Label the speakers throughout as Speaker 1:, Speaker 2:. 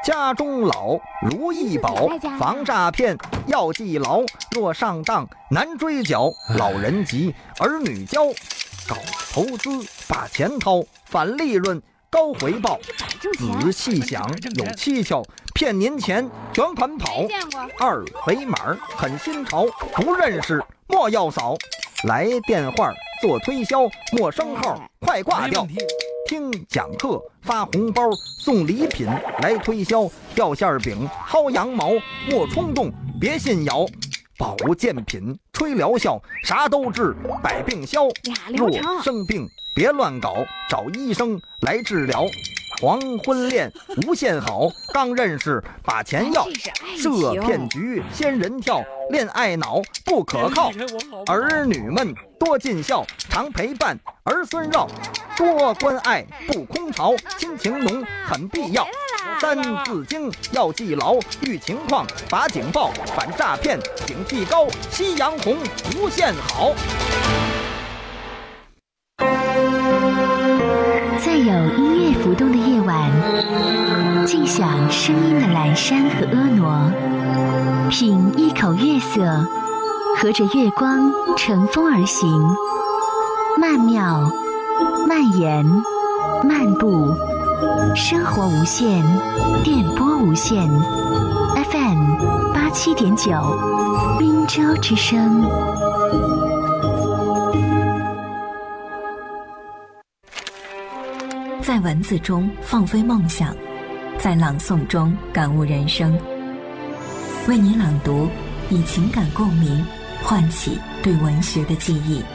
Speaker 1: 家中老，如意宝，防诈骗要记牢。若上当难追缴，老人急，儿女教。搞投资把钱掏，反利润高回报。仔细想有蹊跷，骗您钱卷款跑。二维码很新潮，不认识莫要扫。来电话做推销，陌生号快挂掉。听讲课发红包，送礼品来推销。掉馅饼薅羊毛，莫冲动别信谣。保健品吹疗效，啥都治百病消。若生病别乱搞，找医生来治疗。黄昏恋无限好，刚认识把钱要。设骗局仙人跳，恋爱脑不可靠。儿女们多尽孝，常陪伴儿孙绕。多关爱不空巢，亲情浓很必要。三字经要记牢，遇情况把警报，反诈骗警惕高，夕阳红无限好。
Speaker 2: 在有音乐浮动的夜晚，静享声音的阑珊和婀娜，品一口月色，和着月光乘风而行，曼妙、蔓延、漫步，生活无限，电波无限。FM 87.9，滨州之声。
Speaker 3: 在文字中放飞梦想，在朗诵中感悟人生。为你朗读，以情感共鸣，唤起对文学的记忆。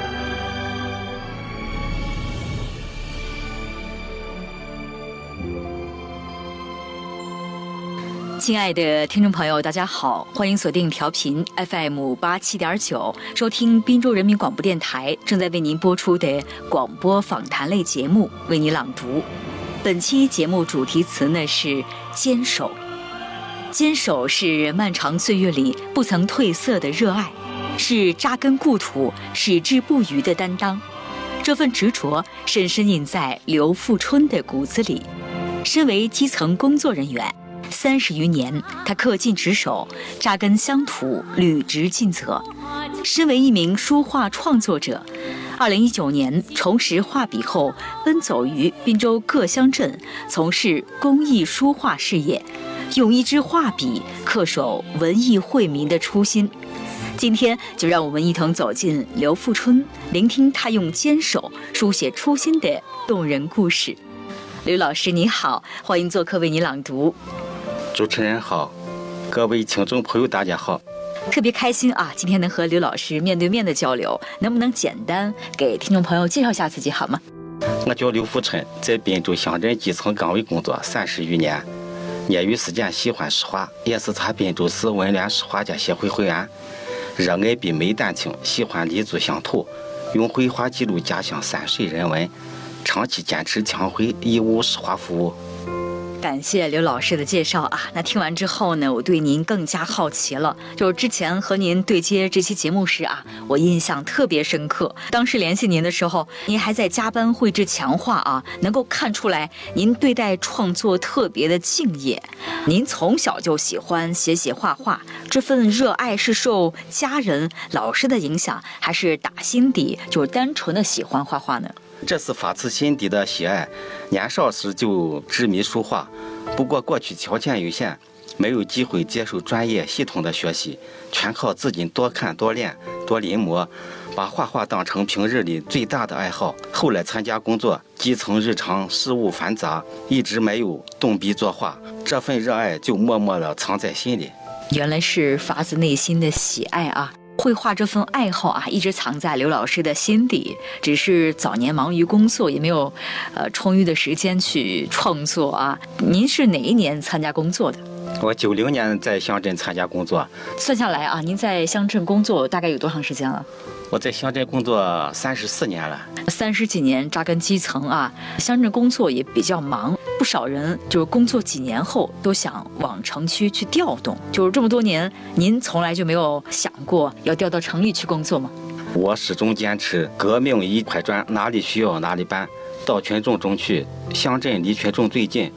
Speaker 3: 亲爱的听众朋友，大家好，欢迎锁定调频 FM 87.9，收听滨州人民广播电台正在为您播出的广播访谈类节目《为你朗读》。本期节目主题词呢是坚守。坚守是漫长岁月里不曾褪色的热爱，是扎根故土、矢志不渝的担当。这份执着深深印在刘富春的骨子里。身为基层工作人员30余年，他恪尽职守，扎根乡土，履职尽责。身为一名书画创作者，2019年重拾画笔后，奔走于滨州各乡镇，从事公益书画事业，用一支画笔恪守文艺惠民的初心。今天就让我们一同走进刘富春，聆听他用坚守书写初心的动人故事。刘老师你好，欢迎做客为你朗读。
Speaker 4: 主持人好，各位听众朋友大家好。
Speaker 3: 特别开心啊，今天能和刘老师面对面的交流，能不能简单给听众朋友介绍下自己好吗？
Speaker 4: 我叫刘富春，在滨州乡镇基层岗位工作30余年，业余时间喜欢诗画，也是滨州市文联诗画家协会会员，热爱笔美丹青，喜欢立足乡土，用绘画记录家乡山水人文，长期坚持江徽义务诗画服务。
Speaker 3: 感谢刘老师的介绍啊！那听完之后呢，我对您更加好奇了。就是之前和您对接这期节目时啊，我印象特别深刻。当时联系您的时候，您还在加班绘制强化啊，能够看出来您对待创作特别的敬业。您从小就喜欢写画画，这份热爱是受家人、老师的影响，还是打心底就是单纯的喜欢画画呢？
Speaker 4: 这是发自心底的喜爱，年少时就执迷书画，不过过去条件有限，没有机会接受专业系统的学习，全靠自己多看多练多临摹，把画画当成平日里最大的爱好。后来参加工作，基层日常事务繁杂，一直没有动笔作画，这份热爱就默默地藏在心里。
Speaker 3: 原来是发自内心的喜爱啊！绘画这份爱好啊，一直藏在刘老师的心底，只是早年忙于工作，也没有充裕的时间去创作啊。您是哪一年参加工作的？
Speaker 4: 我90年在乡镇参加工作。
Speaker 3: 算下来啊，您在乡镇工作大概有多长时间了？
Speaker 4: 我在乡镇工作34年了
Speaker 3: ，30几年扎根基层啊，乡镇工作也比较忙，不少人就是工作几年后都想往城区去调动。就是这么多年，您从来就没有想过要调到城里去工作吗？
Speaker 4: 我始终坚持革命一块砖，哪里需要哪里搬，到群众中去，乡镇离群众最近，